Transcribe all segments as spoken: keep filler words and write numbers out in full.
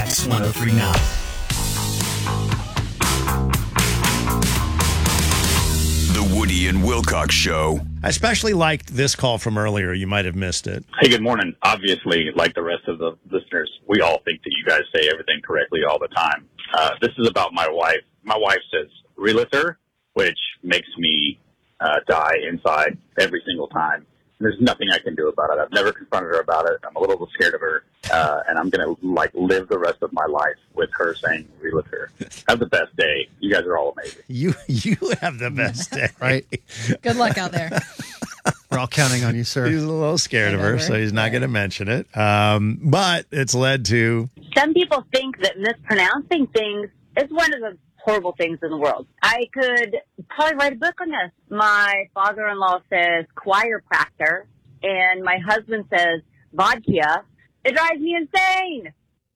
X one oh three point nine. The Woody and Wilcox Show. I especially liked this call from earlier. You might have missed it. Hey, good morning. Obviously, like the rest of the listeners, we all think that you guys say everything correctly all the time. Uh, this is about my wife. My wife says realtor, which makes me uh, die inside every single time. There's nothing I can do about it. I've never confronted her about it. I'm a little scared of her, uh, and I'm going to like live the rest of my life with her saying realtor. Have the best day. You guys are all amazing. You you have the best day. Right. Good luck out there. We're all counting on you, sir. He's a little scared of her, Whatever. so he's not going to mention it. Um, but it's led to... Some people think that mispronouncing things is one of the horrible things in the world. I could probably write a book on this. My father-in-law says chiropractor, and my husband says vodka. It drives me insane.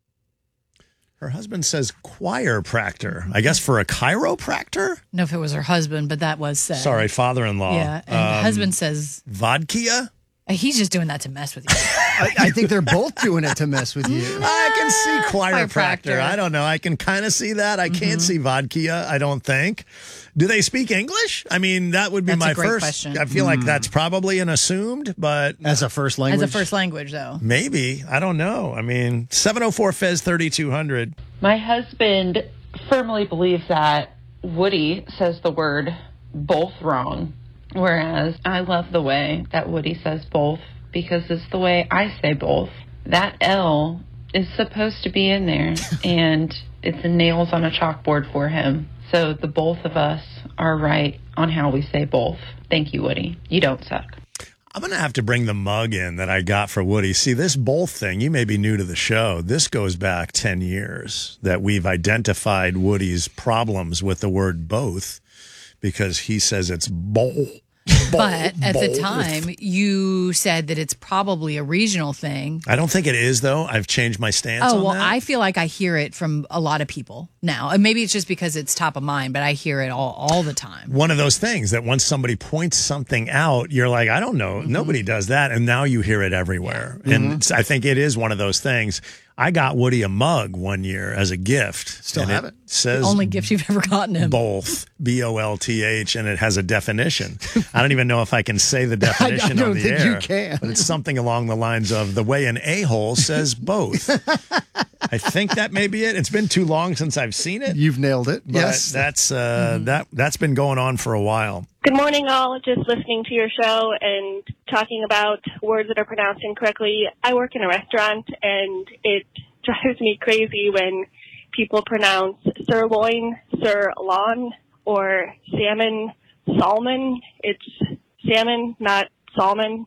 Her husband says chiropractor. I guess for a chiropractor? No, if it was her husband, but that was said. Sorry, father-in-law. Yeah, and the Um, husband says Vodka? uh, he's just doing that to mess with you. I, I think they're both doing it to mess with you. I can see chiropractor. Chiropractor. I don't know. I can kind of see that. I can't see vodka, I don't think. Do they speak English? I mean, that would be That's a my great first. question. I feel like that's probably an assumed, but As a first As language. a first language, though. maybe. I don't know. I mean, seven oh four Fez thirty-two hundred. My husband firmly believes that Woody says the word both wrong, whereas I love the way that Woody says both because it's the way I say both. That L is supposed to be in there, and it's nails on a chalkboard for him. So the both of us are right on how we say both. Thank you, Woody. You don't suck. I'm going to have to bring the mug in that I got for Woody. See, this both thing, you may be new to the show. This goes back ten years that we've identified Woody's problems with the word both because he says it's both. But at the both. time, you said that it's probably a regional thing. I don't think it is, though. I've changed my stance Oh, on well, that. I feel like I hear it from a lot of people now. And maybe it's just because it's top of mind, but I hear it all, all the time. One of those things that once somebody points something out, you're like, I don't know. Mm-hmm. Nobody does that. And now you hear it everywhere. And it's- I think it is one of those things. I got Woody a mug one year as a gift. Still and have it? Says Only gift you've ever gotten him. both, B O L T H, and it has a definition. I don't even know if I can say the definition don't on the think air. you can. But it's something along the lines of the way an a-hole says both. I think that may be it. It's been too long since I've seen it. You've nailed it. But Yes. that's uh, that that's been going on for a while. Good morning, all. Just listening to your show and talking about words that are pronounced incorrectly. I work in a restaurant, and it drives me crazy when people pronounce sirloin, sirloin, or salmon, salmon. It's salmon, not salmon.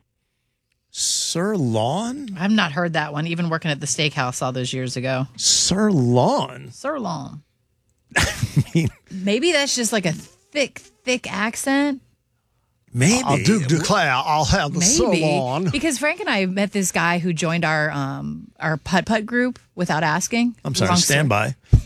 Sirloin? I've not heard that one, even working at the steakhouse all those years ago. Sirloin? Sirloin. mean- Maybe that's just like a thick, thick accent. Maybe. I'll do declare I'll have the Maybe sirloin. because Frank and I met this guy who joined our um our putt putt group without asking. I'm sorry, Long stand story. by.